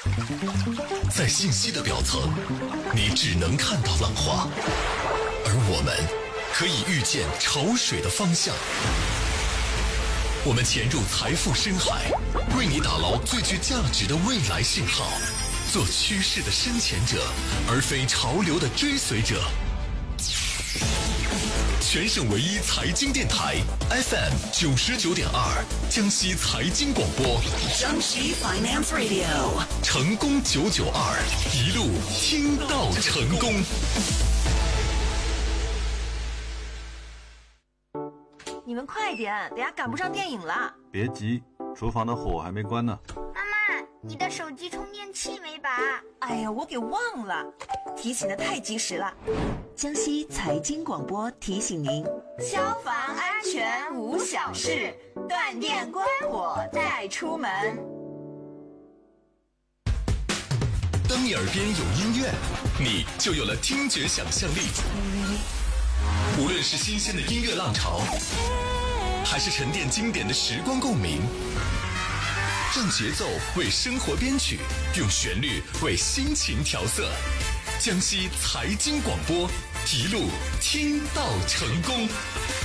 在信息的表层，你只能看到浪花，而我们可以预见潮水的方向。我们潜入财富深海，为你打捞最具价值的未来信号，做趋势的深潜者，而非潮流的追随者。全省唯一财经电台 FM 99.2，江西财经广播， 江西 Finance Radio， 成功992，一路听到成功。 你们快点，等下赶不上电影了。 别急，厨房的火还没关呢。 妈妈，你的手机充电器没拔？ 哎呀，我给忘了，提醒的太及时了。江西财经广播提醒您：消防安全无小事，断电关火再出门。 当你耳边有音乐，你就有了听觉想象力。无论是新鲜的音乐浪潮，还是沉淀经典的时光共鸣，让节奏为生活编曲，用旋律为心情调色。江西财经广播，一路听到成功。